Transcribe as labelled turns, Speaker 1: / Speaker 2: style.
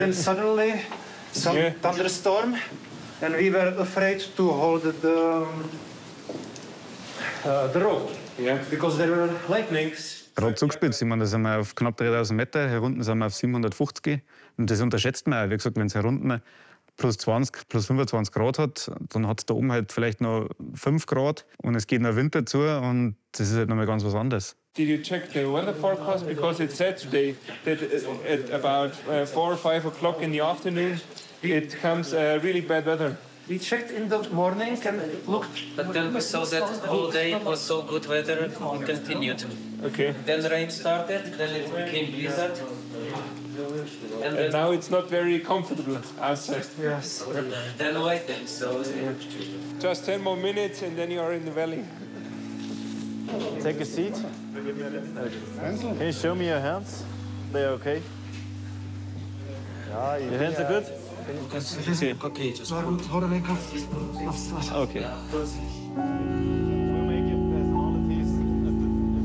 Speaker 1: And suddenly, some thunderstorm, and we were afraid to hold the rope, because there were lightnings.
Speaker 2: Gerade zugespitzt. Ich meine, da sind wir auf knapp 3000 Meter, hier unten sind wir auf 750. Und das unterschätzt man auch. Wie gesagt, wenn es hier unten plus 20, plus 25 Grad hat, dann hat es da oben halt vielleicht noch 5 Grad und es geht noch Winter zu und das ist halt nochmal ganz was anderes.
Speaker 3: Did you check the weather forecast? Because it said today that at about 4 or 5 o'clock in the afternoon it comes really bad weather.
Speaker 1: We checked in the morning and it looked.
Speaker 4: But then we saw that all day it was so good weather and continued.
Speaker 3: Okay.
Speaker 4: Then rain started, then it became blizzard.
Speaker 3: And now it's not very comfortable outside.
Speaker 1: Yes.
Speaker 4: Then waiting, so...
Speaker 3: Just 10 more minutes and then you are in the valley.
Speaker 5: Take a seat. Can you show me your hands? They are okay? Your hands are good?
Speaker 4: Okay, just...
Speaker 5: Okay.